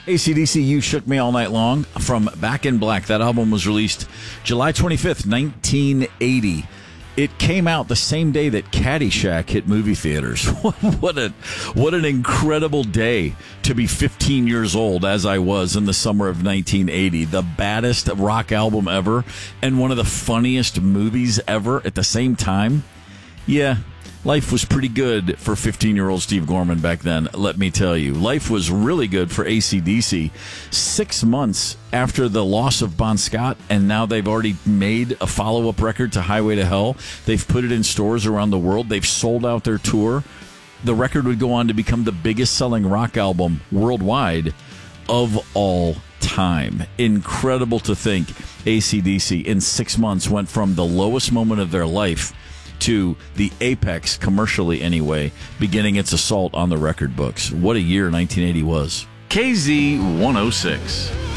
AC/DC, You Shook Me All Night Long from Back in Black. That album was released July 25th, 1980. It came out the same day that Caddyshack hit movie theaters. What an incredible day to be 15 years old, as I was in the summer of 1980. The baddest rock album ever and one of the funniest movies ever at the same time. Yeah, life was pretty good for 15-year-old Steve Gorman back then, let me tell you. Life was really good for AC/DC. 6 months after the loss of Bon Scott, and now they've already made a follow-up record to Highway to Hell. They've put it in stores around the world. They've sold out their tour. The record would go on to become the biggest-selling rock album worldwide of all time. Incredible to think AC/DC in 6 months went from the lowest moment of their life to the apex, commercially anyway, beginning its assault on the record books. What a year 1980 was. KZ 106.